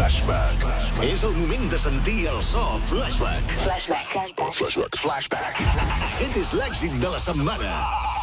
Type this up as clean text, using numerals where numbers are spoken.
Flashback. És el moment de sentir el so Flashback. Flashback. Flashback. Flashback. Aquest és l'èxit de la setmana.